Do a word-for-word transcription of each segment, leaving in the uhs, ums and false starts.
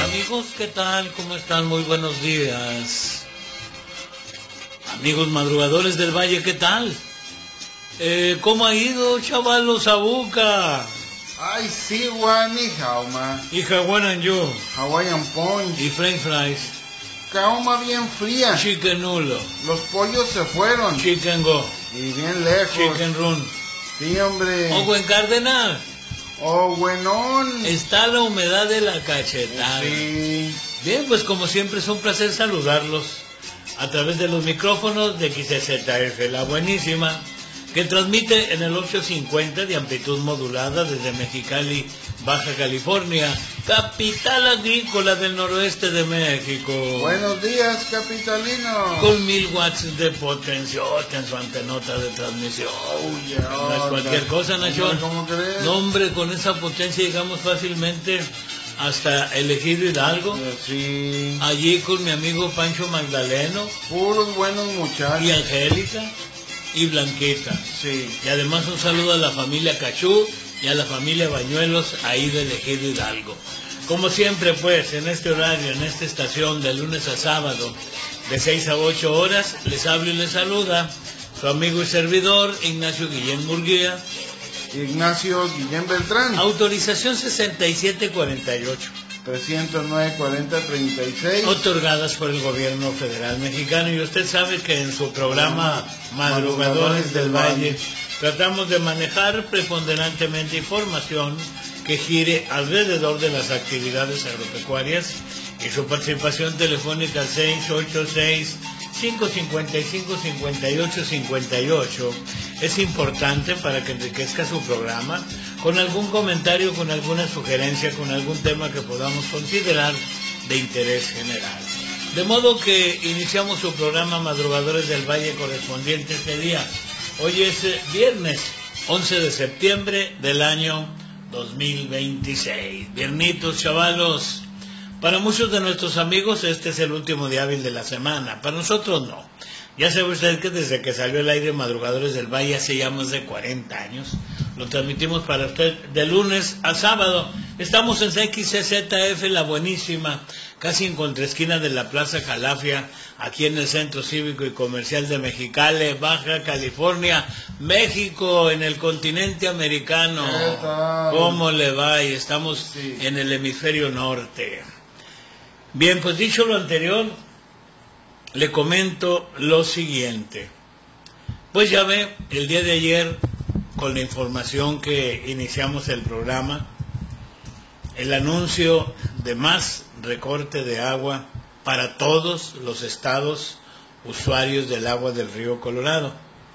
Amigos, ¿qué tal? ¿Cómo están? Muy buenos días. Amigos madrugadores del Valle, ¿qué tal? Eh, ¿Cómo ha ido, chavalos, Sabuca? Ay, sí, Juan, ni jauma. Y Hawaiian and you. Hawaiian punch. Y french fries. Cauma bien fría. Chicken nulo. Los pollos se fueron. Chicken go. Y bien lejos. Chicken run. Sí, hombre. O buen cardenal. Oh, buenón. Está la humedad de la cachetada. Sí. Bien, pues como siempre es un placer saludarlos a través de los micrófonos de X Z F, la buenísima, que transmite en el ochocientos cincuenta de amplitud modulada desde Mexicali, Baja California, capital agrícola del noroeste de México. Buenos días, capitalino. Con mil watts de potencia en su antenota de transmisión. Oh, yeah, no es cualquier cosa, Nacho. ¿Cómo crees? No, hombre, con esa potencia llegamos fácilmente hasta el Ejido Hidalgo. Sí. Allí con mi amigo Pancho Magdaleno. Puros buenos muchachos. Y Angélica y Blanquita. Sí. Y además un saludo a la familia Cachú y a la familia Bañuelos ahí del Ejido Hidalgo. Como siempre, pues, en este horario, en esta estación, de lunes a sábado, de seis a ocho horas, les habla y les saluda su amigo y servidor, Ignacio Guillén Murguía. Ignacio Guillén Beltrán. Autorización sesenta y siete cuarenta y ocho. trescientos nueve cuarenta treinta y seis. Otorgadas por el gobierno federal mexicano. Y usted sabe que en su programa Madrugadores del Valle tratamos de manejar preponderantemente información que gire alrededor de las actividades agropecuarias, y su participación telefónica al seis ocho seis, cinco cinco cinco, cinco ocho cinco ocho es importante para que enriquezca su programa con algún comentario, con alguna sugerencia, con algún tema que podamos considerar de interés general. De modo que iniciamos su programa Madrugadores del Valle correspondiente este día. Hoy es viernes once de septiembre del año dos mil veintiséis. Viernitos, chavalos. Para muchos de nuestros amigos este es el último día hábil de la semana. Para nosotros no. Ya sabe usted que desde que salió al aire Madrugadores del Valle hace ya más de cuarenta años, lo transmitimos para usted de lunes a sábado. Estamos en X Z F, la buenísima, casi en contraesquina de la Plaza Calafia, aquí en el Centro Cívico y Comercial de Mexicali, Baja California, México, en el continente americano. ¿Qué tal? ¿Cómo le va? Y estamos Sí. en el hemisferio norte. Bien, pues dicho lo anterior, le comento lo siguiente. Pues ya ve, el día de ayer, con la información que iniciamos el programa, el anuncio de más recorte de agua para todos los estados usuarios del agua del río Colorado.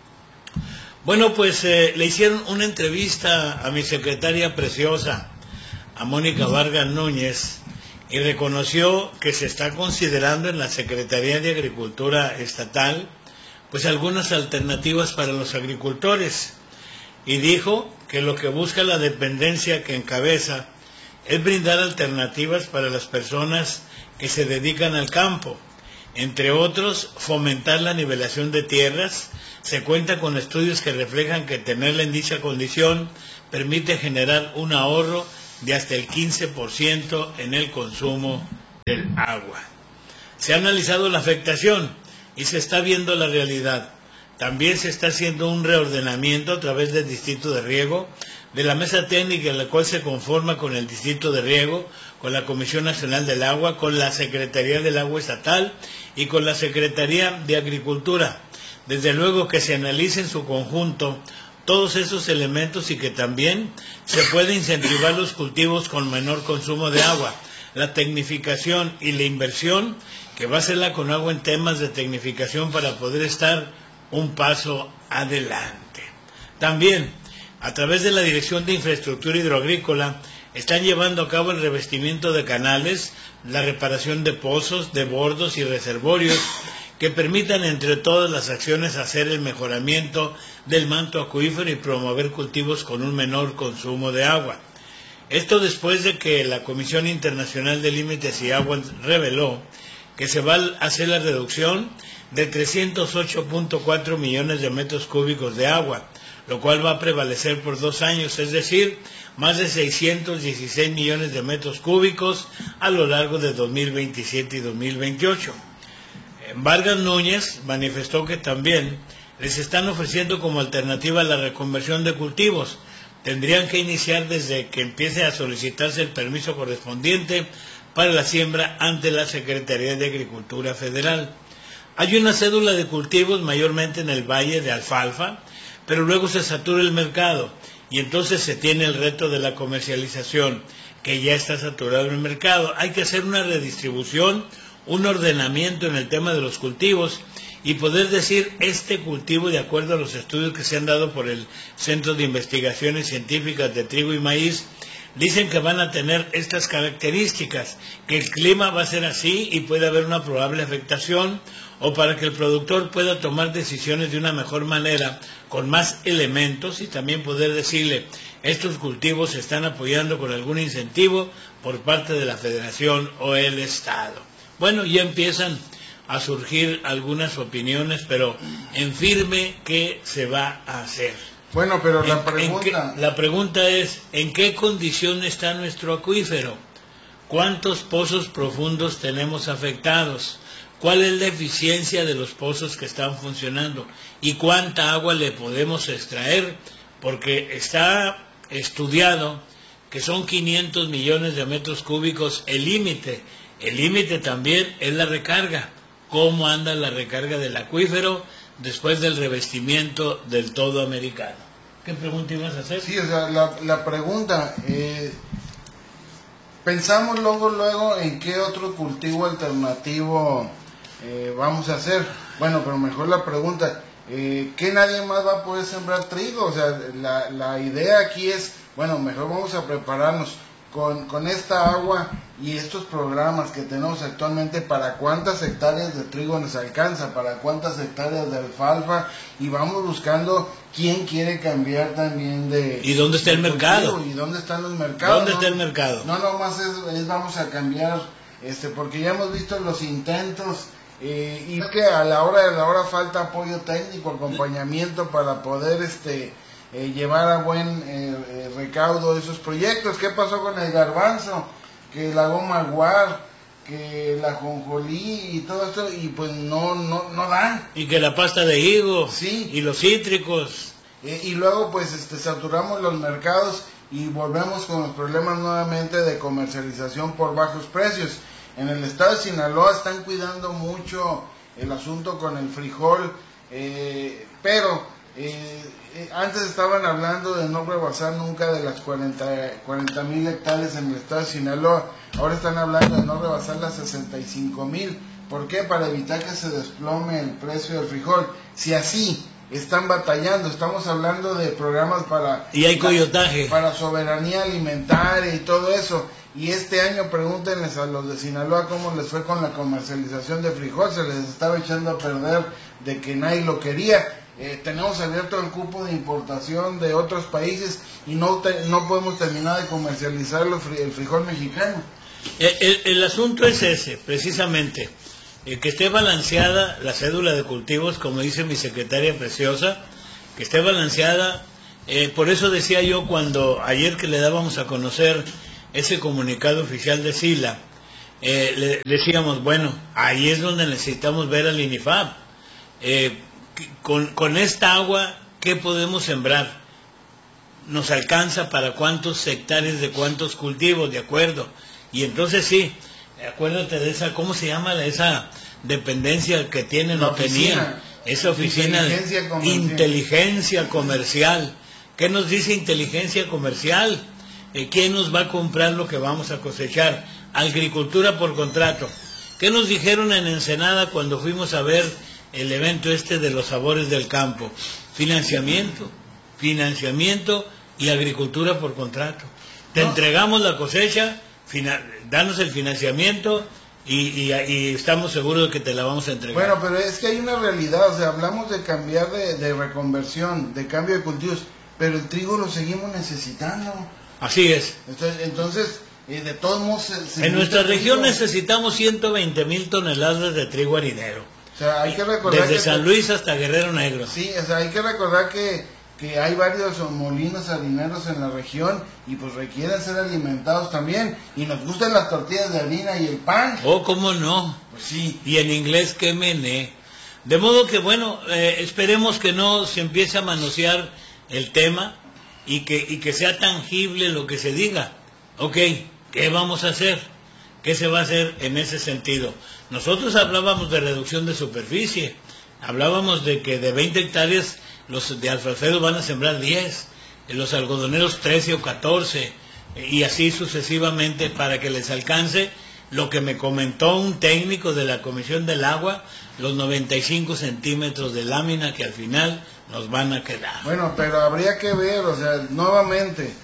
Bueno, pues eh, le hicieron una entrevista a mi secretaria preciosa, a Mónica Vargas Núñez, y reconoció que se está considerando en la Secretaría de Agricultura Estatal pues algunas alternativas para los agricultores, y dijo que lo que busca la dependencia que encabeza es brindar alternativas para las personas que se dedican al campo, entre otros fomentar la nivelación de tierras. Se cuenta con estudios que reflejan que tenerla en dicha condición permite generar un ahorro de hasta el quince por ciento en el consumo del agua. Se ha analizado la afectación y se está viendo la realidad. También se está haciendo un reordenamiento a través del distrito de riego, de la mesa técnica en la cual se conforma con el distrito de riego, con la Comisión Nacional del Agua, con la Secretaría del Agua Estatal y con la Secretaría de Agricultura. Desde luego que se analice en su conjunto todos esos elementos y que también se puede incentivar los cultivos con menor consumo de agua, la tecnificación y la inversión que va a hacer la Conagua en temas de tecnificación para poder estar un paso adelante. También, a través de la Dirección de Infraestructura Hidroagrícola, están llevando a cabo el revestimiento de canales, la reparación de pozos, de bordos y reservorios que permitan entre todas las acciones hacer el mejoramiento del manto acuífero y promover cultivos con un menor consumo de agua. Esto después de que la Comisión Internacional de Límites y Agua reveló que se va a hacer la reducción de trescientos ocho punto cuatro millones de metros cúbicos de agua, lo cual va a prevalecer por dos años, es decir, más de seiscientos dieciséis millones de metros cúbicos a lo largo de dos mil veintisiete y dos mil veintiocho. Vargas Núñez manifestó que también les están ofreciendo como alternativa la reconversión de cultivos. Tendrían que iniciar desde que empiece a solicitarse el permiso correspondiente para la siembra ante la Secretaría de Agricultura Federal. Hay una cédula de cultivos mayormente en el valle de alfalfa, pero luego se satura el mercado y entonces se tiene el reto de la comercialización, que ya está saturado el mercado. Hay que hacer una redistribución, un ordenamiento en el tema de los cultivos y poder decir este cultivo, de acuerdo a los estudios que se han dado por el Centro de Investigaciones Científicas de Trigo y Maíz, dicen que van a tener estas características, que el clima va a ser así y puede haber una probable afectación, o para que el productor pueda tomar decisiones de una mejor manera, con más elementos, y también poder decirle, estos cultivos se están apoyando con algún incentivo por parte de la Federación o el Estado. Bueno, ya empiezan a surgir algunas opiniones, pero en firme, ¿qué se va a hacer? Bueno, pero la ¿En, pregunta... en qué, la pregunta es, ¿en qué condición está nuestro acuífero? ¿Cuántos pozos profundos tenemos afectados? ¿Cuál es la eficiencia de los pozos que están funcionando? ¿Y cuánta agua le podemos extraer? Porque está estudiado que son quinientos millones de metros cúbicos el límite. El límite también es la recarga. ¿Cómo anda la recarga del acuífero después del revestimiento del todo americano? ¿Qué pregunta ibas a hacer? Sí, o sea, la, la pregunta, eh, pensamos luego, luego en qué otro cultivo alternativo eh, vamos a hacer. Bueno, pero mejor la pregunta, eh, ¿qué nadie más va a poder sembrar trigo? O sea, la, la idea aquí es, bueno, mejor vamos a prepararnos con, con esta agua y estos programas que tenemos actualmente, para cuántas hectáreas de trigo nos alcanza, para cuántas hectáreas de alfalfa, y vamos buscando quién quiere cambiar también de... ¿Y dónde está el mercado? ¿Y dónde están los mercados? ¿Dónde no, está el mercado? No, nomás es, es vamos a cambiar, este, porque ya hemos visto los intentos, eh, y es que a la hora de la hora falta apoyo técnico, acompañamiento para poder, este... Eh, llevar a buen eh, eh, recaudo esos proyectos. ¿Qué pasó con el garbanzo? Que la goma guar, que la jonjolí y todo esto, y pues no no no dan. Y que la pasta de higo, sí, y los cítricos. Eh, y luego pues este saturamos los mercados y volvemos con los problemas nuevamente de comercialización por bajos precios. En el estado de Sinaloa están cuidando mucho el asunto con el frijol, eh, pero Eh, eh, antes estaban hablando de no rebasar nunca de las cuarenta mil hectáreas en el estado de Sinaloa. Ahora están hablando de no rebasar las sesenta y cinco mil. ¿Por qué? Para evitar que se desplome el precio del frijol. Si así están batallando, estamos hablando de programas para... Y hay coyotaje. Para soberanía alimentaria y todo eso. Y este año pregúntenles a los de Sinaloa cómo les fue con la comercialización de frijol. Se les estaba echando a perder de que nadie lo quería. Eh, tenemos abierto el cupo de importación de otros países y no te, no podemos terminar de comercializar los, el frijol mexicano. El, el, el asunto es ese, precisamente, eh, que esté balanceada la cédula de cultivos, como dice mi secretaria preciosa, que esté balanceada. Eh, por eso decía yo cuando ayer que le dábamos a conocer ese comunicado oficial de SILA, eh, le decíamos, bueno, ahí es donde necesitamos ver al INIFAP. Eh, Con, con esta agua, ¿qué podemos sembrar? ¿Nos alcanza para cuántos hectáreas de cuántos cultivos? De acuerdo. Y entonces sí, acuérdate de esa, ¿cómo se llama? Esa dependencia que tienen La o tenían. oficina. Esa oficina de Inteligencia comercial. inteligencia comercial. ¿Qué nos dice inteligencia comercial? Eh, ¿Quién nos va a comprar lo que vamos a cosechar? Agricultura por contrato. ¿Qué nos dijeron en Ensenada cuando fuimos a ver el evento este de los sabores del campo? Financiamiento, financiamiento y agricultura por contrato. Te no. entregamos la cosecha, danos el financiamiento y, y, y estamos seguros de que te la vamos a entregar. Bueno, pero es que hay una realidad, o sea, hablamos de cambiar de, de reconversión, de cambio de cultivos, pero el trigo lo seguimos necesitando. Así es. Entonces, entonces eh, de todos modos... Se, se en nuestra región trigo. necesitamos ciento veinte mil toneladas de trigo harinero. O sea, hay que recordar desde que San Luis hasta Guerrero Negro. Sí, o sea, hay que recordar que que hay varios molinos harineros en la región y pues requieren ser alimentados también, y nos gustan las tortillas de harina y el pan. Oh, ¿cómo no? Pues sí. Y en inglés, que mené. De modo que, bueno, eh, esperemos que no se empiece a manosear el tema y que, y que sea tangible lo que se diga. Ok, ¿qué vamos a hacer? ¿Qué se va a hacer en ese sentido? Nosotros hablábamos de reducción de superficie, hablábamos de que de veinte hectáreas los de alfalferos van a sembrar diez, los algodoneros trece o catorce, y así sucesivamente para que les alcance lo que me comentó un técnico de la Comisión del Agua, los noventa y cinco centímetros de lámina que al final nos van a quedar. Bueno, pero habría que ver, o sea, nuevamente,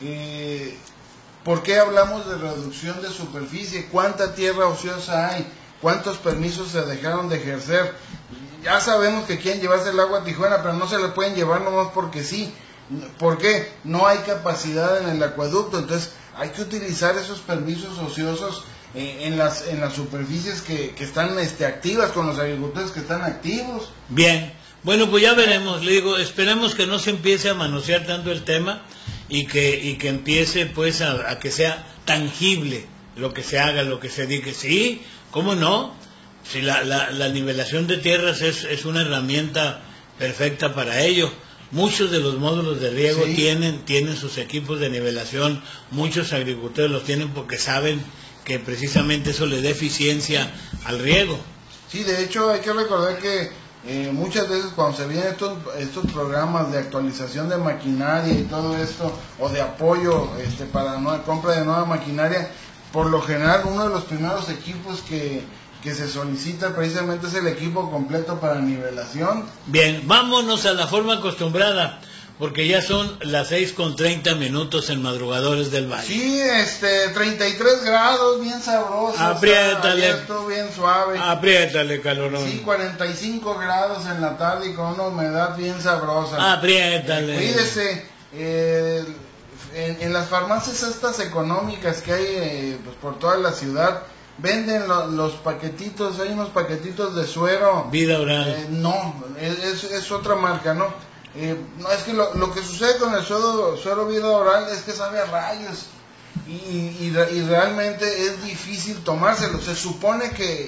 eh, ¿por qué hablamos de reducción de superficie? ¿Cuánta tierra ociosa hay? ¿Cuántos permisos se dejaron de ejercer? Ya sabemos que quieren llevarse el agua a Tijuana, pero no se le pueden llevar nomás porque sí. ¿Por qué? No hay capacidad en el acueducto, entonces hay que utilizar esos permisos ociosos eh, en las en las superficies que, que están este, activas, con los agricultores que están activos. Bien, bueno, pues ya veremos, le digo, esperemos que no se empiece a manosear tanto el tema y que, y que empiece pues a, a que sea tangible lo que se haga, lo que se diga. Sí, ¿cómo no? Si la, la, la nivelación de tierras es, es una herramienta perfecta para ello. Muchos de los módulos de riego sí. tienen, tienen sus equipos de nivelación, muchos agricultores los tienen porque saben que precisamente eso le da eficiencia al riego. Sí, de hecho hay que recordar que eh, muchas veces cuando se vienen estos, estos programas de actualización de maquinaria y todo esto, o de apoyo este, para nueva, compra de nueva maquinaria, por lo general uno de los primeros equipos que, que se solicita precisamente es el equipo completo para nivelación. Bien, vámonos a la forma acostumbrada, porque ya son las seis con treinta minutos en Madrugadores del Valle. Sí, este, treinta y tres grados, bien sabroso. Apriétale. O sea, estuvo bien suave. Apriétale, calorón. Sí, cuarenta y cinco grados en la tarde y con una humedad bien sabrosa. Apriétale. Eh, cuídese. Eh, en, en las farmacias estas económicas que hay eh, pues por toda la ciudad, venden lo, los paquetitos, hay unos paquetitos de suero. Vida Oral. Eh, no, es, es otra marca, ¿no? Eh, no, es que lo, lo que sucede con el suero, suero Vida Oral es que sabe a rayos y, y, y realmente es difícil tomárselo. Se supone que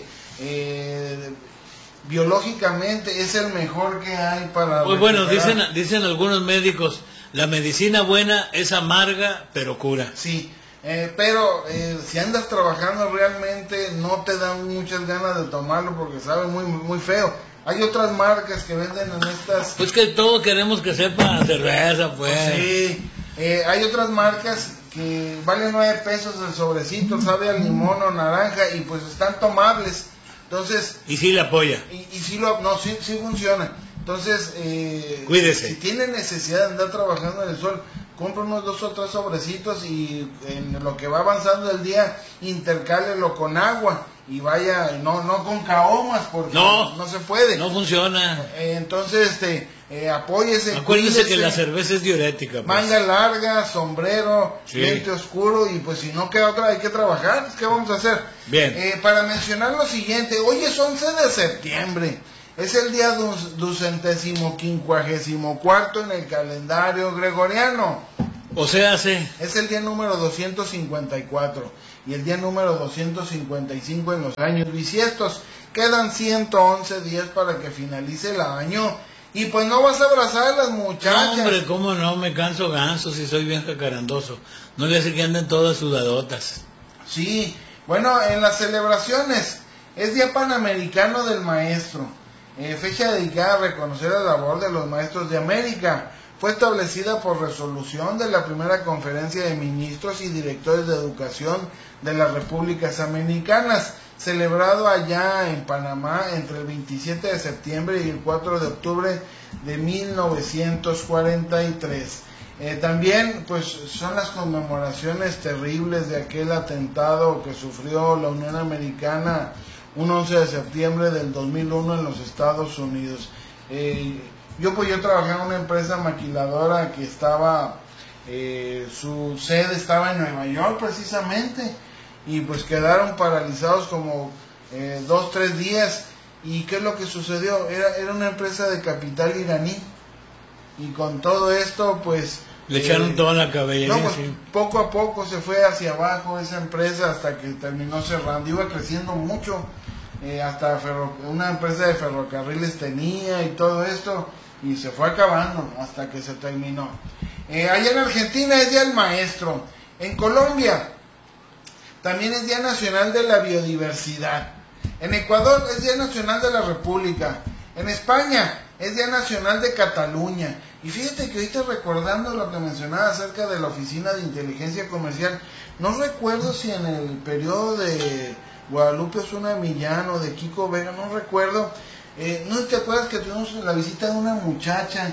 eh, biológicamente es el mejor que hay para... Pues bueno, dicen, dicen algunos médicos, la medicina buena es amarga pero cura. Sí, eh, pero eh, si andas trabajando realmente no te dan muchas ganas de tomarlo porque sabe muy, muy feo. Hay otras marcas que venden en estas... Pues que todos queremos que sepa cerveza, pues. Sí, eh, hay otras marcas que valen nueve pesos el sobrecito, sabe a limón o naranja y pues están tomables. Entonces... Y sí le apoya. Y, y sí lo... No, sí, sí funciona. Entonces, eh, cuídese. Si tiene necesidad de andar trabajando en el sol, compra unos dos o tres sobrecitos y en lo que va avanzando el día, intercálelo con agua. Y vaya, no no con caomas, porque no, no se puede. No funciona. Eh, entonces, este, eh, apóyese. Acuérdese cuídese, que la cerveza es diurética. Pues. Manga larga, sombrero, sí. lente oscuro, y pues si no queda otra, hay que trabajar. ¿Qué vamos a hacer? Bien. Eh, para mencionar lo siguiente, hoy es once de septiembre. Es el día ducentésimo quincuagésimo cuarto en el calendario gregoriano. O sea, hace... Es el día número doscientos cincuenta y cuatro y el día número doscientos cincuenta y cinco en los años bisiestos. Quedan ciento once días para que finalice el año. Y pues no vas a abrazar a las muchachas. No, hombre, cómo no, me canso ganso si soy bien jacarandoso. No le hace que anden todas sudadotas. Sí, bueno, en las celebraciones es Día Panamericano del Maestro. Eh, fecha dedicada a reconocer la labor de los maestros de América. Fue establecida por resolución de la primera conferencia de ministros y directores de educación de las repúblicas americanas, celebrado allá en Panamá entre el veintisiete de septiembre y el cuatro de octubre de mil novecientos cuarenta y tres. Eh, también pues son las conmemoraciones terribles de aquel atentado que sufrió la Unión Americana un once de septiembre del dos mil uno en los Estados Unidos. Eh, yo pues yo trabajé en una empresa maquiladora que estaba, eh, su sede estaba en Nueva York precisamente, y pues quedaron paralizados como eh, dos, tres días. ¿Y qué es lo que sucedió? Era, era una empresa de capital iraní. y con todo esto pues le echaron eh, toda la cabellera. No, pues, sí. Poco a poco se fue hacia abajo esa empresa hasta que terminó cerrando. Iba creciendo mucho, eh, hasta ferro, una empresa de ferrocarriles tenía y todo esto, y se fue acabando hasta que se terminó. Eh, allá en Argentina es Día del Maestro. En Colombia también es Día Nacional de la Biodiversidad. En Ecuador es Día Nacional de la República. En España es Día Nacional de Cataluña. Y fíjate que ahorita recordando lo que mencionaba acerca de la Oficina de Inteligencia Comercial, no recuerdo si en el periodo de Guadalupe Osuna Millán o de Kiko Vega, no recuerdo, eh, ¿no te acuerdas que tuvimos la visita de una muchacha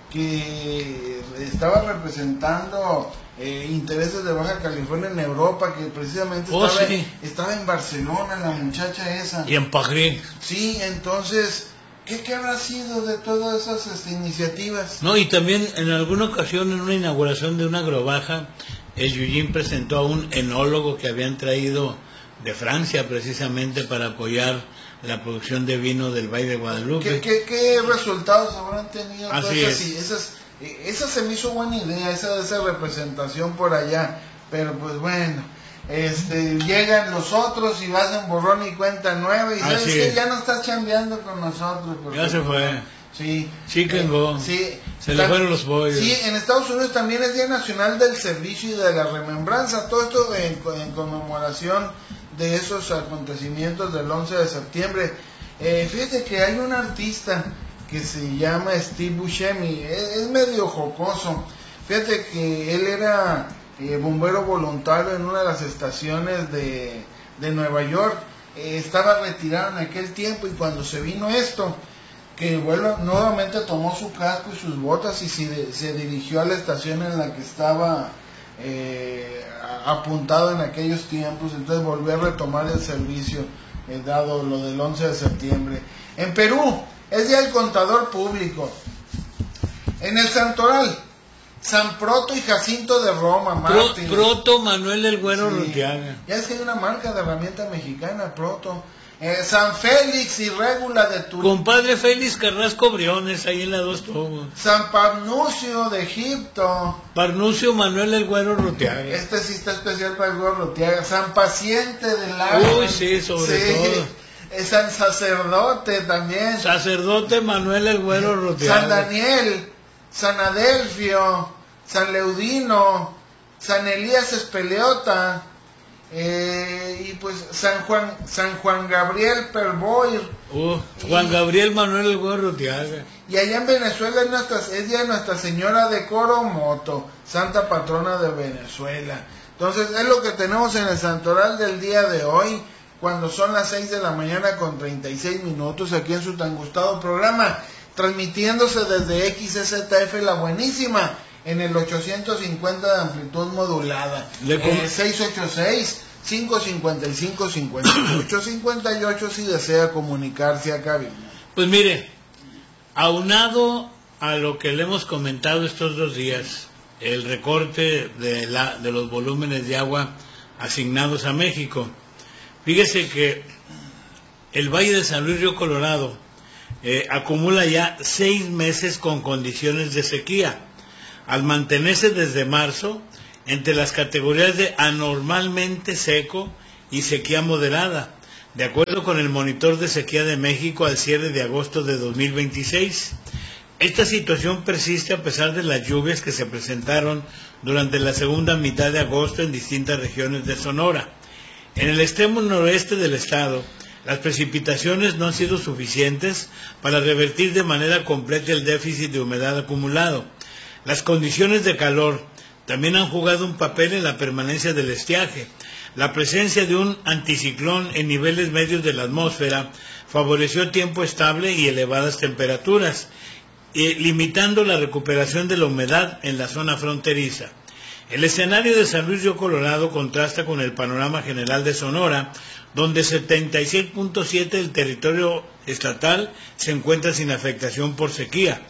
que estaba representando eh, intereses de Baja California en Europa, que precisamente oh, estaba, sí. estaba en Barcelona, la muchacha esa? Y en París. Sí, entonces... ¿Qué, ¿Qué habrá sido de todas esas este, iniciativas? No, y también en alguna ocasión en una inauguración de una agrobaja, el Yujin presentó a un enólogo que habían traído de Francia precisamente para apoyar la producción de vino del Valle de Guadalupe. ¿Qué, qué, qué resultados habrán tenido? Así esas, es. Esas, esa se me hizo buena idea, esa, esa representación por allá, pero pues bueno... Este, llegan los otros y vas en borrón y cuenta nueva y sabes Así que es. ya no estás chambeando con nosotros porque ya se fue. Sí, Chicken eh, go. Sí, se le fueron los pollos. Sí, en Estados Unidos también es Día Nacional del Servicio y de la Remembranza, todo esto en, en conmemoración de esos acontecimientos del once de septiembre. Eh, fíjate que hay un artista que se llama Steve Buscemi, es, es medio jocoso. Fíjate que él era eh, bombero voluntario en una de las estaciones de, de Nueva York. Eh, estaba retirado en aquel tiempo y cuando se vino esto, que vuelve, nuevamente tomó su casco y sus botas y se, se dirigió a la estación en la que estaba eh, apuntado en aquellos tiempos. Entonces volvió a retomar el servicio, eh, dado lo del once de septiembre. En Perú es Día del Contador Público. En el Santoral, San Proto y Jacinto de Roma, Martín. Pro, Proto Manuel el Güero Sí. Rutiaga. Ya es que hay una marca de herramienta mexicana, Proto. Eh, San Félix y Régula de Turquía. Compadre Félix Carrasco Briones, ahí en la Dos Tobos. San Parnucio de Egipto. Parnucio Manuel el Güero Rutiaga. Este sí está especial para el Güero Rutiaga. San Paciente del Lago. Uy, sí, sobre Sí. todo. Eh, San Sacerdote también. Sacerdote Manuel el Güero Rutiaga. San Daniel, San Adelfio, San Leudino, San Elías Espeleota, eh, y pues San Juan, San Juan Gabriel Perboir. Uh, Juan y, Gabriel Manuel el Güero Rutiaga. Y allá en Venezuela es, nuestra, es día de Nuestra Señora de Coromoto, Santa Patrona de Venezuela. Entonces es lo que tenemos en el santoral del día de hoy, cuando son las seis de la mañana con treinta y seis minutos, aquí en su tan gustado programa, transmitiéndose desde X S Z F La Buenísima, en el ochocientos cincuenta de amplitud modulada, eh, seis ocho seis, cinco cinco cinco, cinco ocho cinco ocho si desea comunicarse a cabina. Pues mire, aunado a lo que le hemos comentado estos dos días, el recorte de, la, de los volúmenes de agua asignados a México, fíjese que el Valle de San Luis Río Colorado eh, acumula ya seis meses con condiciones de sequía, al mantenerse desde marzo entre las categorías de anormalmente seco y sequía moderada, de acuerdo con el monitor de sequía de México al cierre de agosto de dos mil veintiséis. Esta situación persiste a pesar de las lluvias que se presentaron durante la segunda mitad de agosto en distintas regiones de Sonora. En el extremo noroeste del estado, las precipitaciones no han sido suficientes para revertir de manera completa el déficit de humedad acumulado. Las condiciones de calor también han jugado un papel en la permanencia del estiaje. La presencia de un anticiclón en niveles medios de la atmósfera favoreció tiempo estable y elevadas temperaturas, eh, limitando la recuperación de la humedad en la zona fronteriza. El escenario de San Luis Río Colorado contrasta con el panorama general de Sonora, donde setenta y seis punto siete del territorio estatal se encuentra sin afectación por sequía.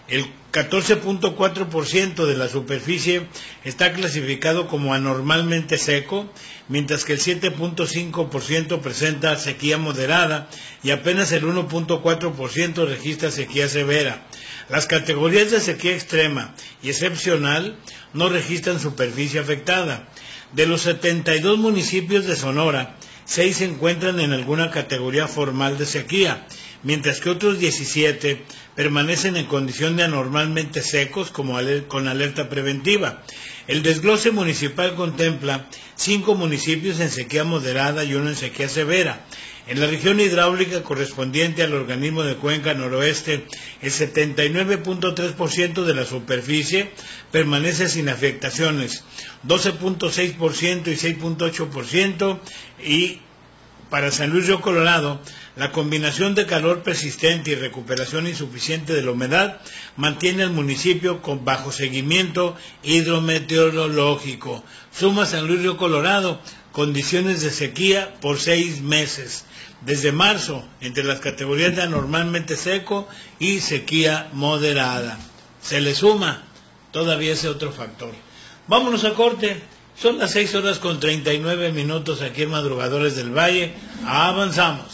El catorce punto cuatro por ciento de la superficie está clasificado como anormalmente seco, mientras que el siete punto cinco por ciento presenta sequía moderada y apenas el uno punto cuatro por ciento registra sequía severa. Las categorías de sequía extrema y excepcional no registran superficie afectada. De los setenta y dos municipios de Sonora, seis se encuentran en alguna categoría formal de sequía, mientras que otros diecisiete permanecen en condición de anormalmente secos como aler- con alerta preventiva. El desglose municipal contempla cinco municipios en sequía moderada y uno en sequía severa. En la región hidráulica correspondiente al organismo de Cuenca Noroeste, el setenta y nueve punto tres por ciento de la superficie permanece sin afectaciones, doce punto seis por ciento y seis punto ocho por ciento, y para San Luis Río Colorado, la combinación de calor persistente y recuperación insuficiente de la humedad mantiene al municipio con bajo seguimiento hidrometeorológico. Suma San Luis Río Colorado condiciones de sequía por seis meses, desde marzo, entre las categorías de anormalmente seco y sequía moderada. Se le suma todavía ese otro factor. Vámonos a corte. Son las seis horas con treinta y nueve minutos aquí en Madrugadores del Valle. Avanzamos.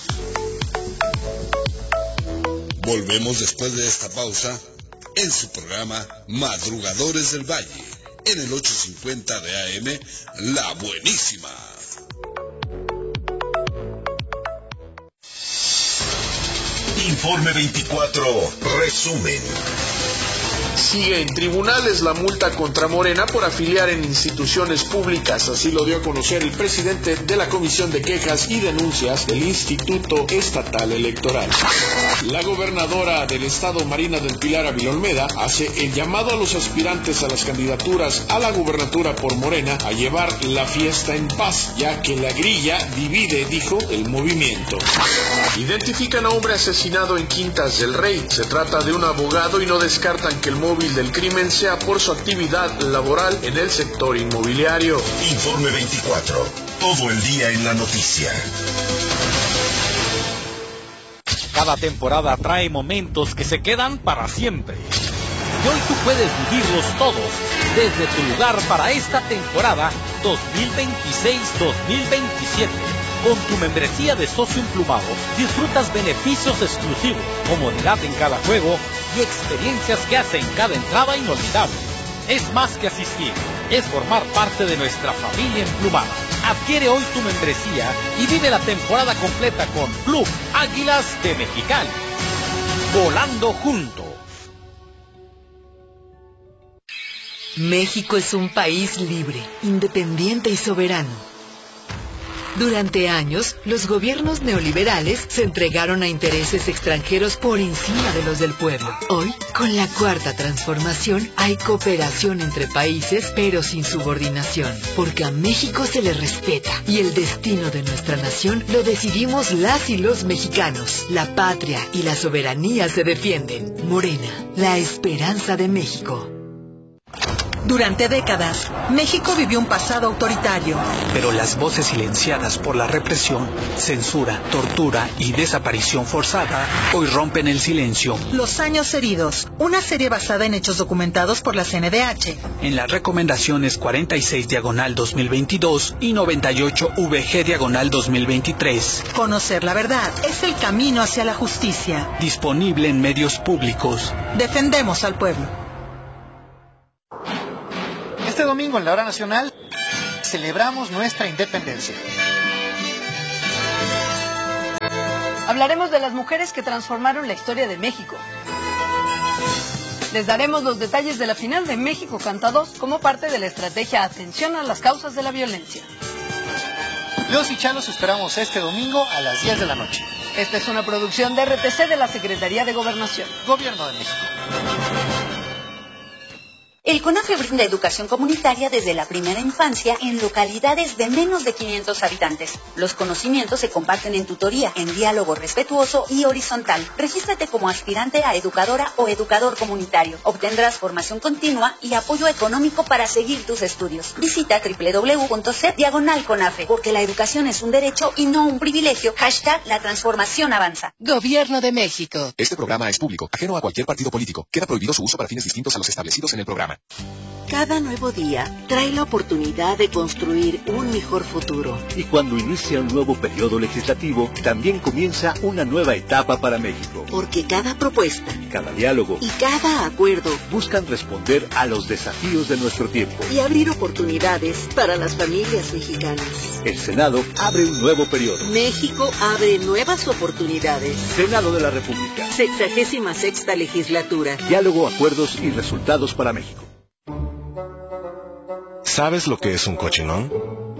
Volvemos después de esta pausa en su programa Madrugadores del Valle, en el ochocientos cincuenta de A M, La Buenísima. Informe veinticuatro, resumen. Sigue en tribunales la multa contra Morena por afiliar en instituciones públicas, así lo dio a conocer el presidente de la Comisión de Quejas y Denuncias del Instituto Estatal Electoral. La gobernadora del estado, Marina del Pilar Ávila Olmeda, hace el llamado a los aspirantes a las candidaturas a la gubernatura por Morena a llevar la fiesta en paz, ya que la grilla divide, dijo, el movimiento. Identifican a hombre asesinado en Quintas del Rey. Se trata de un abogado y no descartan que el móvil del crimen sea por su actividad laboral en el sector inmobiliario. Informe veinticuatro, todo el día en la noticia. Cada temporada trae momentos que se quedan para siempre. Y hoy tú puedes vivirlos todos desde tu lugar para esta temporada dos mil veintiséis dos mil veintisiete. Con tu membresía de socio emplumado disfrutas beneficios exclusivos, comodidad en cada juego y experiencias que hacen cada entrada inolvidable. Es más que asistir, es formar parte de nuestra familia emplumada. Adquiere hoy tu membresía y vive la temporada completa con Club Águilas de Mexicali. Volando juntos. México es un país libre, independiente y soberano. Durante años, los gobiernos neoliberales se entregaron a intereses extranjeros por encima de los del pueblo. Hoy, con la cuarta transformación, hay cooperación entre países, pero sin subordinación, porque a México se le respeta y el destino de nuestra nación lo decidimos las y los mexicanos. La patria y la soberanía se defienden. Morena, la esperanza de México. Durante décadas, México vivió un pasado autoritario. Pero las voces silenciadas por la represión, censura, tortura y desaparición forzada hoy rompen el silencio. Los años heridos, una serie basada en hechos documentados por la C N D H. En las recomendaciones cuarenta y seis diagonal dos mil veintidós y noventa y ocho V G diagonal dos mil veintitrés. Conocer la verdad es el camino hacia la justicia. Disponible en medios públicos. Defendemos al pueblo. Este domingo en la hora nacional celebramos nuestra independencia. Hablaremos de las mujeres que transformaron la historia de México. Les daremos los detalles de la final de México Canta dos como parte de la estrategia Atención a las causas de la violencia. Los y Chalos esperamos este domingo a las diez de la noche. Esta es una producción de R T C de la Secretaría de Gobernación. Gobierno de México. El CONAFE brinda educación comunitaria desde la primera infancia en localidades de menos de quinientos habitantes. Los conocimientos se comparten en tutoría, en diálogo respetuoso y horizontal. Regístrate como aspirante a educadora o educador comunitario. Obtendrás formación continua y apoyo económico para seguir tus estudios. Visita doble u doble u doble u punto c diagonal CONAFE, porque la educación es un derecho y no un privilegio. Hashtag la transformación avanza. Gobierno de México. Este programa es público, ajeno a cualquier partido político. Queda prohibido su uso para fines distintos a los establecidos en el programa. Cada nuevo día trae la oportunidad de construir un mejor futuro. Y cuando inicia un nuevo periodo legislativo, también comienza una nueva etapa para México. Porque cada propuesta, cada diálogo y cada acuerdo buscan responder a los desafíos de nuestro tiempo y abrir oportunidades para las familias mexicanas. El Senado abre un nuevo periodo. México abre nuevas oportunidades. Senado de la República. Sexagésima sexta legislatura. Diálogo, acuerdos y resultados para México. ¿Sabes lo que es un cochinón?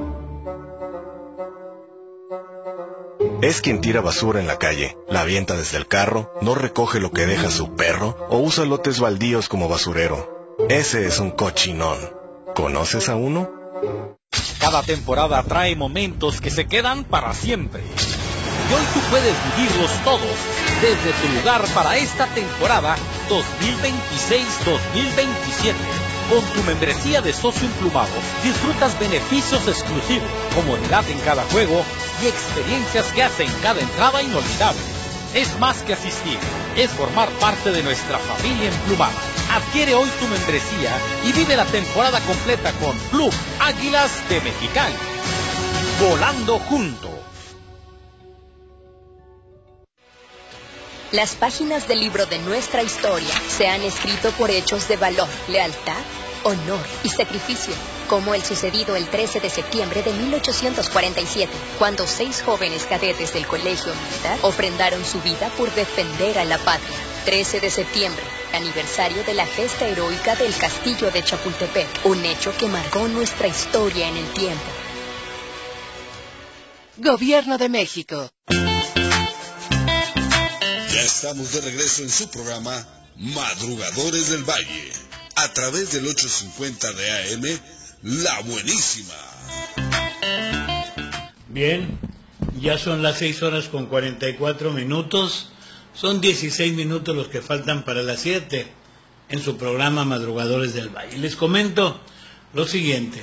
Es quien tira basura en la calle, la avienta desde el carro, no recoge lo que deja su perro o usa lotes baldíos como basurero. Ese es un cochinón. ¿Conoces a uno? Cada temporada trae momentos que se quedan para siempre. Y hoy tú puedes vivirlos todos desde tu lugar para esta temporada dos mil veintiséis dos mil veintisiete. Con tu membresía de socio emplumado, disfrutas beneficios exclusivos, comodidad en cada juego y experiencias que hacen cada entrada inolvidable. Es más que asistir, es formar parte de nuestra familia emplumada. Adquiere hoy tu membresía y vive la temporada completa con Club Águilas de Mexicali. Volando juntos. Las páginas del libro de nuestra historia se han escrito por hechos de valor, lealtad, honor y sacrificio, como el sucedido el trece de septiembre de mil ochocientos cuarenta y siete, cuando seis jóvenes cadetes del Colegio Militar ofrendaron su vida por defender a la patria. trece de septiembre, aniversario de la gesta heroica del Castillo de Chapultepec, un hecho que marcó nuestra historia en el tiempo. Gobierno de México. Ya estamos de regreso en su programa Madrugadores del Valle, a través del ochocientos cincuenta de A M, La Buenísima. Bien, ya son las seis horas con cuarenta y cuatro minutos, son dieciséis minutos los que faltan para las siete en su programa Madrugadores del Valle. Les comento lo siguiente.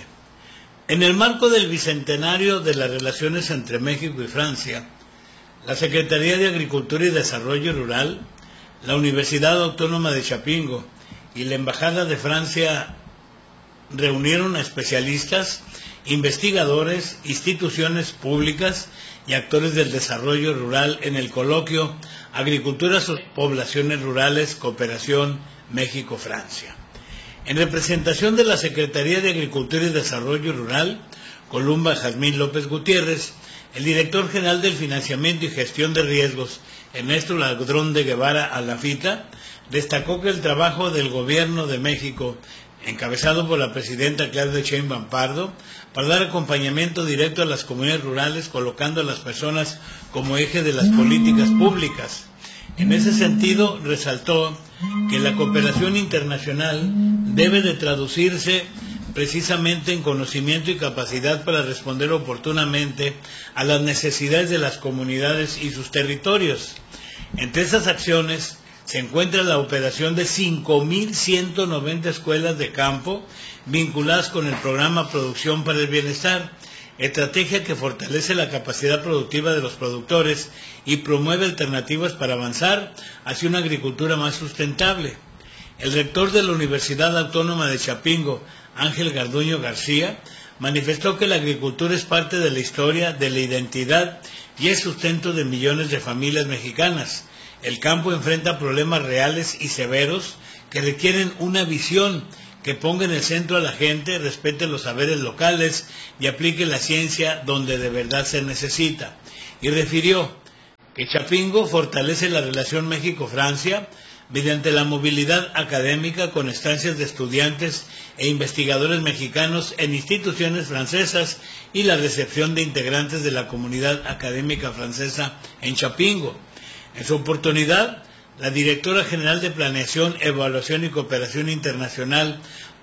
En el marco del bicentenario de las relaciones entre México y Francia, la Secretaría de Agricultura y Desarrollo Rural, la Universidad Autónoma de Chapingo y la Embajada de Francia reunieron a especialistas, investigadores, instituciones públicas y actores del desarrollo rural en el coloquio Agricultura, Poblaciones Rurales, Cooperación, México-Francia. En representación de la Secretaría de Agricultura y Desarrollo Rural, Columba Jazmín López Gutiérrez, el director general del Financiamiento y Gestión de Riesgos, Ernesto Ladrón de Guevara Alafita, destacó que el trabajo del Gobierno de México, encabezado por la presidenta Claudia Sheinbaum Pardo, para dar acompañamiento directo a las comunidades rurales, colocando a las personas como eje de las políticas públicas. En ese sentido, resaltó que la cooperación internacional debe de traducirse precisamente en conocimiento y capacidad para responder oportunamente a las necesidades de las comunidades y sus territorios. Entre esas acciones se encuentra la operación de cinco mil ciento noventa escuelas de campo vinculadas con el programa Producción para el Bienestar, estrategia que fortalece la capacidad productiva de los productores y promueve alternativas para avanzar hacia una agricultura más sustentable. El rector de la Universidad Autónoma de Chapingo, Ángel Garduño García, manifestó que la agricultura es parte de la historia, de la identidad y el sustento de millones de familias mexicanas. El campo enfrenta problemas reales y severos que requieren una visión que ponga en el centro a la gente, respete los saberes locales y aplique la ciencia donde de verdad se necesita. Y refirió que Chapingo fortalece la relación México-Francia mediante la movilidad académica con estancias de estudiantes e investigadores mexicanos en instituciones francesas y la recepción de integrantes de la comunidad académica francesa en Chapingo. En su oportunidad, la directora general de Planeación, Evaluación y Cooperación Internacional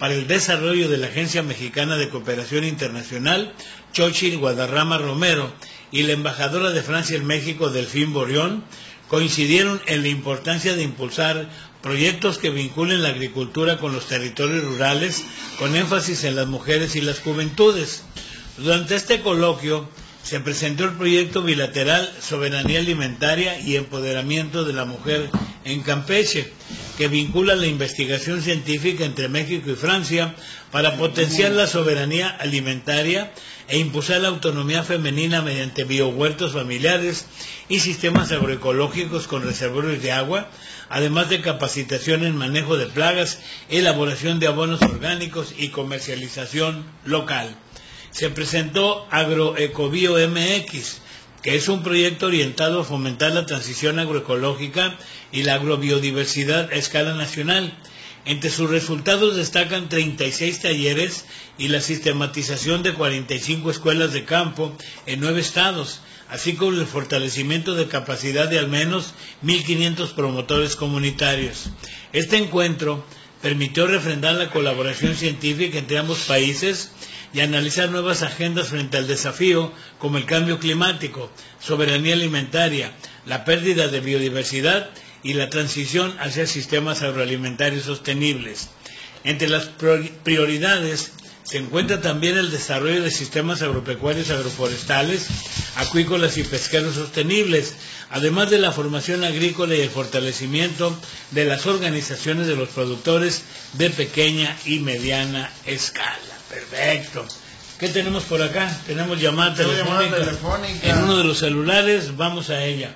para el desarrollo de la Agencia Mexicana de Cooperación Internacional, Xochitl Guadarrama Romero, y la embajadora de Francia en México, Delfín Borión, coincidieron en la importancia de impulsar proyectos que vinculen la agricultura con los territorios rurales, con énfasis en las mujeres y las juventudes. Durante este coloquio se presentó el proyecto bilateral Soberanía Alimentaria y Empoderamiento de la Mujer en Campeche, que vincula la investigación científica entre México y Francia para potenciar la soberanía alimentaria e impulsar la autonomía femenina mediante biohuertos familiares y sistemas agroecológicos con reservorios de agua, además de capacitación en manejo de plagas, elaboración de abonos orgánicos y comercialización local. Se presentó Agroecobio M X, que es un proyecto orientado a fomentar la transición agroecológica y la agrobiodiversidad a escala nacional. Entre sus resultados destacan treinta y seis talleres y la sistematización de cuarenta y cinco escuelas de campo en nueve estados, así como el fortalecimiento de capacidad de al menos mil quinientos promotores comunitarios. Este encuentro permitió refrendar la colaboración científica entre ambos países y analizar nuevas agendas frente al desafío como el cambio climático, soberanía alimentaria, la pérdida de biodiversidad y la transición hacia sistemas agroalimentarios sostenibles. Entre las prioridades se encuentra también el desarrollo de sistemas agropecuarios agroforestales, acuícolas y pesqueros sostenibles, además de la formación agrícola y el fortalecimiento de las organizaciones de los productores de pequeña y mediana escala. Perfecto. ¿Qué tenemos por acá? Tenemos llamada telefónica, llamada telefónica en uno de los celulares, vamos a ella.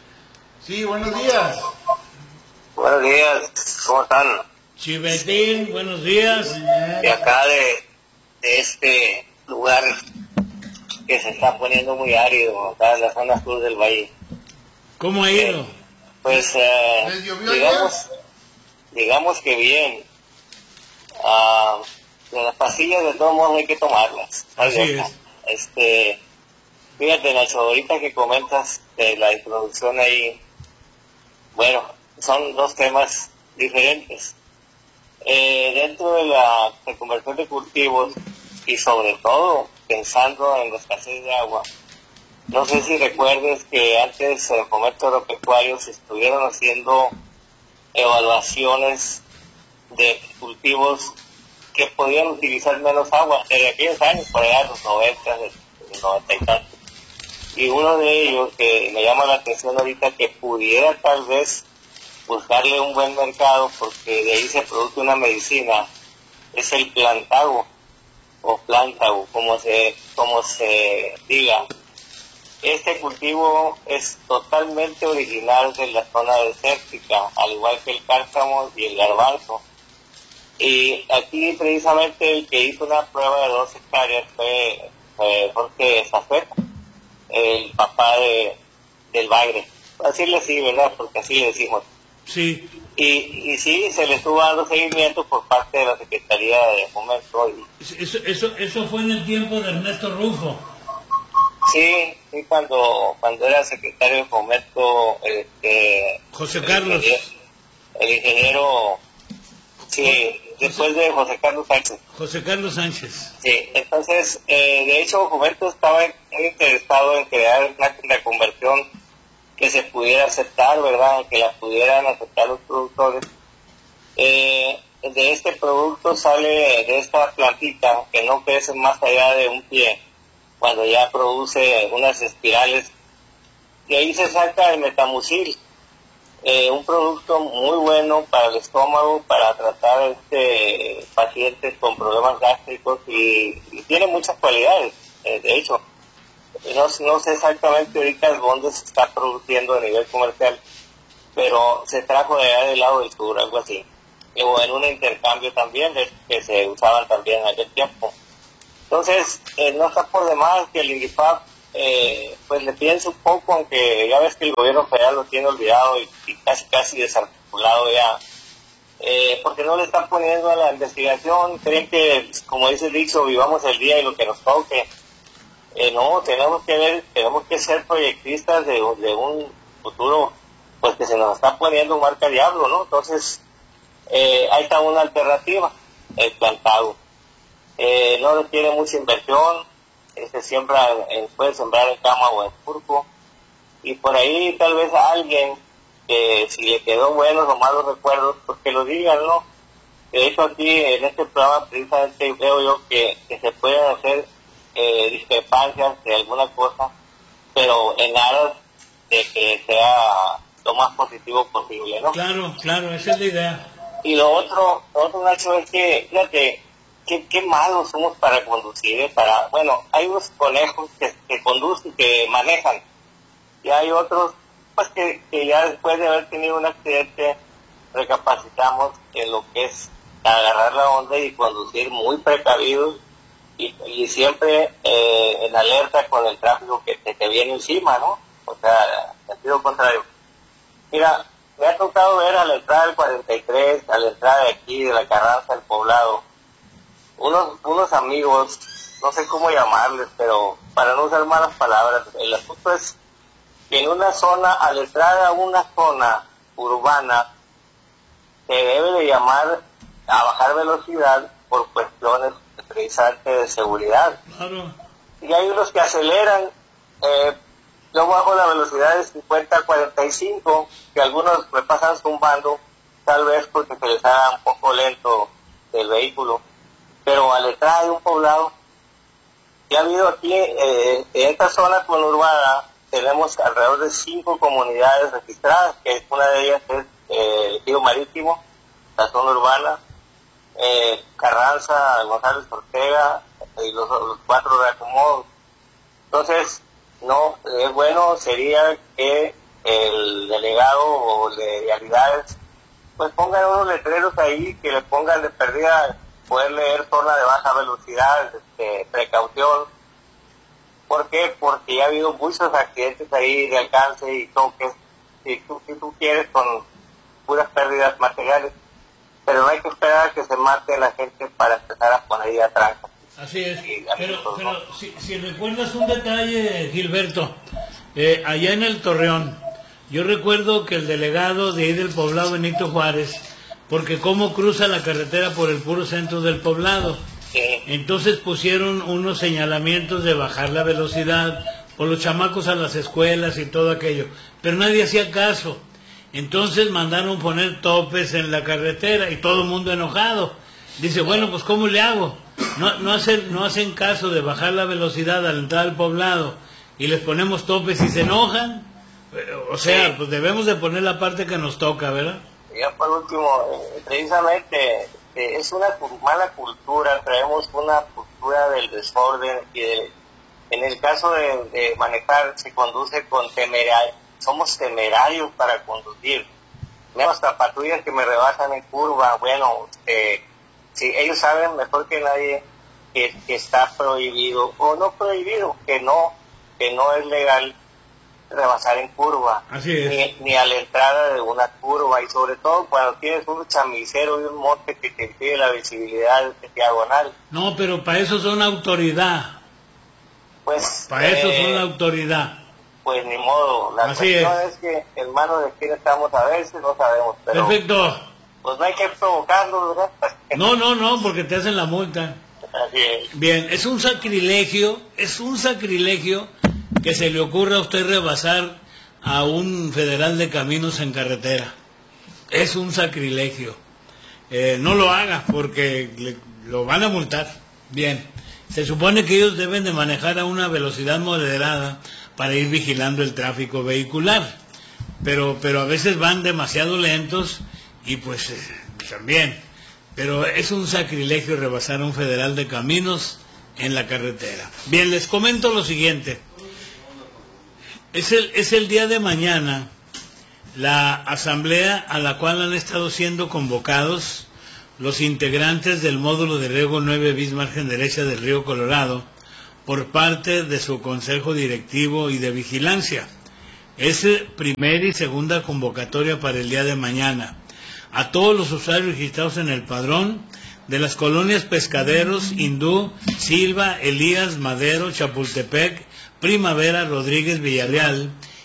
Sí, buenos días. Buenos días, ¿cómo están? Chivetín, buenos días. De acá de, de este lugar que se está poniendo muy árido, acá en la zona sur del valle. ¿Cómo ha ido? Eh, pues, eh, ¿Les llovió digamos, digamos que bien. Ah... De las pastillas de todos modos hay que tomarlas. Así es. Este, fíjate, Nacho, ahorita que comentas de la introducción ahí, bueno, son dos temas diferentes. Eh, dentro de la reconversión de cultivos y sobre todo pensando en la escasez de agua, no sé si recuerdes que antes en el comercio agropecuario se estuvieron haciendo evaluaciones de cultivos que podían utilizar menos agua desde aquellos años, por allá los noventa, los noventa y tantos. Y uno de ellos que me llama la atención ahorita, que pudiera tal vez buscarle un buen mercado, porque de ahí se produce una medicina, es el plantago, o plántago, como se, como se diga. Este cultivo es totalmente original de la zona desértica, al igual que el cárcamo y el garbanzo. Y aquí precisamente el que hizo una prueba de dos hectáreas fue, fue Jorge Zafeta, el papá de, del Bagre. Así le sí, ¿verdad? Porque así le decimos. Sí. Y, y sí, se le estuvo dando seguimiento por parte de la Secretaría de Fomento. Y... Eso, eso, eso fue en el tiempo de Ernesto Rufo. Sí, sí, cuando, cuando era secretario de Fomento, este, José el Carlos. Ingeniero, el ingeniero, sí, después de José Carlos Sánchez. José Carlos Sánchez. Sí, entonces, eh, de hecho, Fomento estaba muy interesado en crear una reconversión que se pudiera aceptar, ¿verdad? Que la pudieran aceptar los productores. Eh, de este producto sale, de esta plantita, que no crece más allá de un pie, cuando ya produce unas espirales, y ahí se saca el metamucil, eh, un producto muy bueno para el estómago, para tratar a este pacientes con problemas gástricos, y, y tiene muchas cualidades. Eh, de hecho, no, no sé exactamente ahorita dónde se está produciendo a nivel comercial, pero se trajo de allá del lado del sur, algo así, o en un intercambio también, de, que se usaban también en aquel tiempo. Entonces, eh, no está por demás que el INDIFAP eh, pues le piense un poco, aunque ya ves que el gobierno federal lo tiene olvidado y, y casi casi desarticulado ya, eh, porque no le están poniendo a la investigación. Creen que, como dice el dicho, vivamos el día y lo que nos toque. Eh, no, tenemos que ver, tenemos que ser proyectistas de, de un futuro pues que se nos está poniendo un marca diablo, ¿no? Entonces, eh, ahí está una alternativa. el plantado. Eh, no requiere mucha inversión, eh, se siembra, eh, puede sembrar en cama o en surco, y por ahí tal vez a alguien que si le quedó buenos o malos recuerdos, pues que lo digan, ¿no? De hecho aquí en este programa precisamente veo yo que, que se pueden hacer eh, discrepancias de alguna cosa, pero en aras de que sea lo más positivo posible, ¿no? Claro, claro, esa es la idea. Y lo otro, lo otro Nacho, es que, fíjate, qué, qué malos somos para conducir, ¿eh? Para, bueno, hay unos conejos que, que conducen, que manejan, y hay otros, pues que, que ya después de haber tenido un accidente, recapacitamos en lo que es agarrar la onda y conducir muy precavidos, y, y siempre eh, en alerta con el tráfico que te, te viene encima, ¿no? O sea, en sentido contrario. Mira, me ha tocado ver a la entrada del cuarenta y tres, a la entrada de aquí, de la Carranza del Poblado, unos, unos amigos, no sé cómo llamarles, pero para no usar malas palabras, el asunto es que en una zona, a la entrada a una zona urbana, se debe de llamar a bajar velocidad por cuestiones precisamente de seguridad. Claro. Y hay unos que aceleran, eh, yo bajo la velocidad de cincuenta a cuarenta y cinco, que algunos me pasan zumbando, tal vez porque se les haga un poco lento el vehículo, pero a la entrada de un poblado, ya ha habido aquí, eh, en esta zona conurbada, tenemos alrededor de cinco comunidades registradas, que es una de ellas es eh, el Ejido Marítimo, la zona urbana, eh, Carranza, González Ortega y los, los cuatro reacomodos. Entonces, no, es bueno sería que el delegado o de vialidades pues pongan unos letreros ahí que le pongan de pérdida, poder leer zona de baja velocidad, este, precaución. ¿Por qué? Porque ya ha habido muchos accidentes ahí de alcance y toques, si tú, si tú quieres, con puras pérdidas materiales, pero no hay que esperar a que se mate la gente para empezar a poner ahí atrás. Así es, pero, pero si, si recuerdas un detalle, Gilberto, eh, allá en el Torreón, yo recuerdo que el delegado de ahí del poblado Benito Juárez, porque cómo cruza la carretera por el puro centro del poblado, entonces pusieron unos señalamientos de bajar la velocidad, por los chamacos a las escuelas y todo aquello, pero nadie hacía caso, entonces mandaron poner topes en la carretera y todo el mundo enojado, dice, bueno, pues ¿cómo le hago? No, no, hacen, no hacen caso de bajar la velocidad al entrar al poblado y les ponemos topes y se enojan. O sea, sí, pues debemos de poner la parte que nos toca, ¿verdad? Ya por último, eh, precisamente eh, es una mala cultura, traemos una cultura del desorden y de, en el caso de, de manejar se conduce con temeridad, somos temerarios para conducir. Me hasta patrullas que me rebasan en curva, bueno, eh, si ellos saben mejor que nadie que, que está prohibido, o no prohibido, que no, que no es legal rebasar en curva. Así es. Ni, ni a la entrada de una curva, y sobre todo cuando tienes un chamisero y un monte que te impide la visibilidad de diagonal. No, pero para eso son autoridad. Pues para eso eh, son la autoridad. Pues ni modo, la Así cuestión es. es que en manos de quién estamos a veces no sabemos, pero perfecto. Pues no hay que provocarlo, ¿verdad? No, no, no, porque te hacen la multa. Así es. Bien, es un sacrilegio, es un sacrilegio que se le ocurra a usted rebasar a un federal de caminos en carretera. Es un sacrilegio. Eh, no lo haga porque le, lo van a multar. Bien, se supone que ellos deben de manejar a una velocidad moderada para ir vigilando el tráfico vehicular, pero, pero a veces van demasiado lentos y pues eh, también, pero es un sacrilegio rebasar a un federal de caminos en la carretera. Bien, les comento lo siguiente. Es el, es el día de mañana la asamblea a la cual han estado siendo convocados los integrantes del módulo de riego nueve bis margen derecha del río Colorado por parte de su consejo directivo y de vigilancia. Es primera y segunda convocatoria para el día de mañana. A todos los usuarios registrados en el padrón de las colonias Pescaderos, Hindú, Silva, Elías, Madero, Chapultepec, Primavera, Rodríguez, Villarreal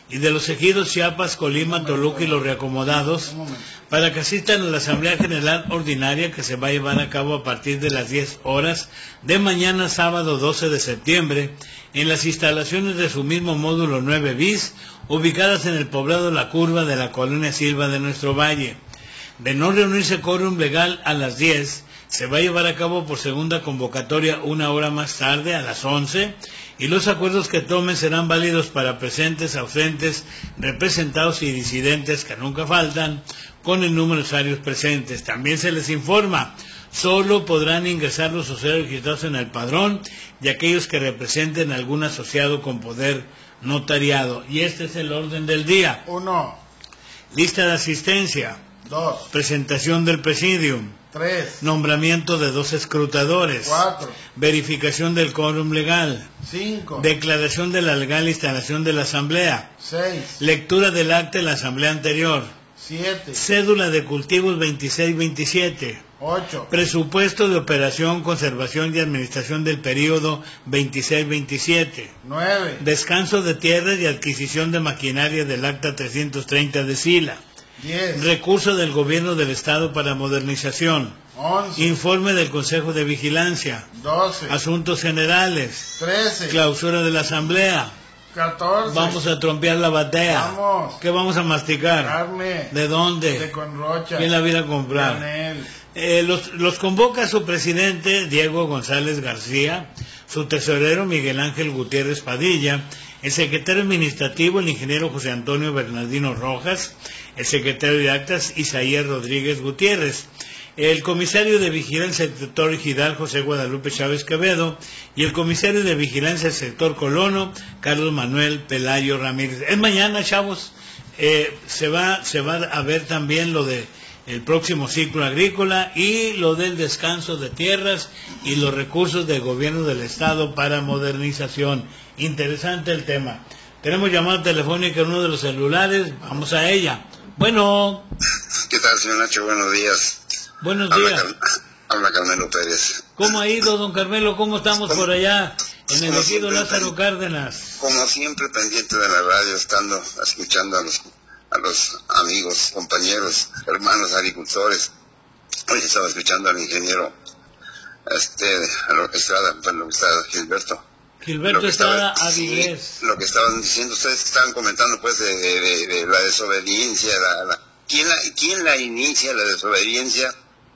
y de los ejidos Chiapas, Colima, Toluca y los reacomodados, para que asistan a la Asamblea General Ordinaria que se va a llevar a cabo a partir de las diez horas de mañana sábado doce de septiembre en las instalaciones de su mismo módulo nueve bis, ubicadas en el poblado La Curva de la Colonia Silva de nuestro valle. De no reunirse quórum legal a las diez, se va a llevar a cabo por segunda convocatoria una hora más tarde, a las once, y los acuerdos que tomen serán válidos para presentes, ausentes, representados y disidentes, que nunca faltan, con el número de usuarios presentes. También se les informa, solo podrán ingresar los usuarios registrados en el padrón y aquellos que representen a algún asociado con poder notariado. Y este es el orden del día. Uno. Lista de asistencia. Dos. Presentación del presidium. Tres. Nombramiento de dos escrutadores. Cuatro. Verificación del quórum legal. Cinco. Declaración de la legal instalación de la asamblea. Seis. Lectura del acta de la asamblea anterior. Siete. Cédula de cultivos veintiséis veintisiete. Ocho. Presupuesto de operación, conservación y administración del periodo veintiséis veintisiete. Nueve. Descanso de tierras y adquisición de maquinaria del acta trescientos treinta de Sila. Diez. Recurso del gobierno del estado para modernización. Once. Informe del Consejo de Vigilancia. Doce. Asuntos generales. Trece. Clausura de la asamblea. Catorce. Vamos a trompear la batea. Vamos. ¿Qué vamos a masticar? Carne. ¿De dónde? De Conrocha. ¿Quién la viene a comprar? Canel. Eh, los, los convoca su presidente Diego González García, su tesorero Miguel Ángel Gutiérrez Padilla, el secretario administrativo el ingeniero José Antonio Bernardino Rojas, el secretario de actas Isaías Rodríguez Gutiérrez, el comisario de vigilancia del sector Ejidal José Guadalupe Chávez Quevedo y el comisario de vigilancia del sector Colono Carlos Manuel Pelayo Ramírez. Es mañana, chavos, eh, se va se va a ver también lo de el próximo ciclo agrícola y lo del descanso de tierras y los recursos del gobierno del estado para modernización. Interesante el tema. Tenemos llamada telefónica en uno de los celulares, vamos a ella. Bueno. ¿Qué tal, señor Nacho? Buenos días. Buenos habla días. Car habla Carmelo Pérez. ¿Cómo ha ido, don Carmelo? ¿Cómo estamos por allá en el ejido Lázaro Cárdenas? Como siempre, pendiente de la radio, estando, escuchando a los a los amigos, compañeros, hermanos agricultores. Hoy estaba escuchando al ingeniero este, a lo que Estrada, bueno, lo que estaba Gilberto. Gilberto Estrada Avilés. Sí, lo que estaban diciendo ustedes, estaban comentando pues de, de, de, de la desobediencia, la, la, ¿quién, la, ¿quién la inicia la desobediencia?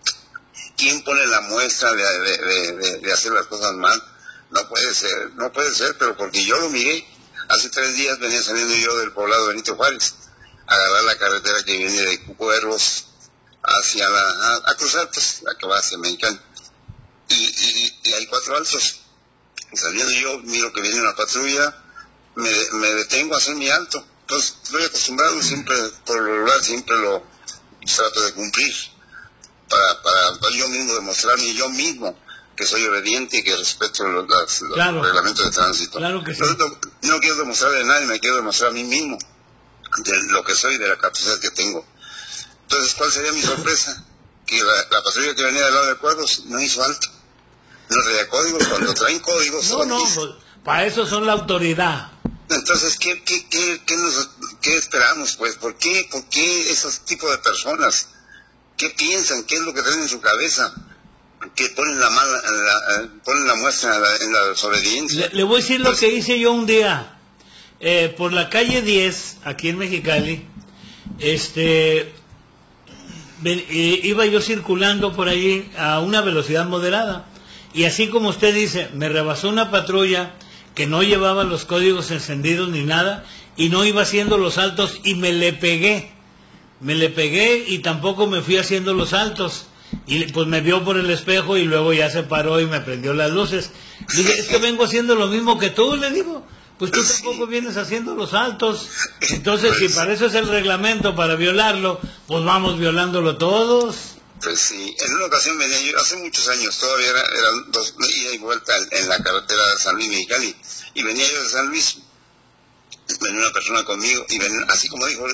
¿Quién pone la muestra de, de, de, de, de hacer las cosas mal? No puede ser, no puede ser, pero porque yo lo miré, hace tres días venía saliendo yo del poblado Benito Juárez, a agarrar la carretera que viene de Cuervos hacia la, a, a cruzar pues la que va hacia Mexicali, y, y, y hay cuatro altos. Saliendo yo, miro que viene una patrulla, me, me detengo a hacer mi alto. Entonces, estoy acostumbrado, siempre, por lo regular, siempre lo trato de cumplir, para, para, para yo mismo demostrarme yo mismo que soy obediente y que respeto los, los, claro. los reglamentos de tránsito. Claro que sí. No, no, no quiero demostrarle a nadie, me quiero demostrar a mí mismo de lo que soy, de la capacidad que tengo. Entonces, ¿cuál sería mi sorpresa? Que la, la patrulla que venía del lado de Cuervos no hizo alto. No traía códigos, cuando traen códigos... No, no, pues, para eso son la autoridad. Entonces, ¿qué, qué, qué, qué, nos, qué esperamos, pues? ¿Por qué, ¿Por qué esos tipos de personas? ¿Qué piensan? ¿Qué es lo que traen en su cabeza? Que ponen la, mala, la, ponen la muestra en la, en la desobediencia. Le, le voy a decir lo que hice yo un día. Eh, por la calle diez, aquí en Mexicali, este, ven, eh, iba yo circulando por allí a una velocidad moderada. Y así como usted dice, me rebasó una patrulla que no llevaba los códigos encendidos ni nada, y no iba haciendo los saltos, y me le pegué. Me le pegué y tampoco me fui haciendo los saltos. Y pues me vio por el espejo y luego ya se paró y me prendió las luces. Dije, es que vengo haciendo lo mismo que tú, le digo. Pues tú tampoco vienes haciendo los saltos. Entonces, si para eso es el reglamento, para violarlo, pues vamos violándolo todos. Pues sí, en una ocasión venía yo, hace muchos años, todavía era, eran dos ida y vuelta en la carretera de San Luis Mexicali, y venía yo de San Luis, venía una persona conmigo, y venía, así como dijo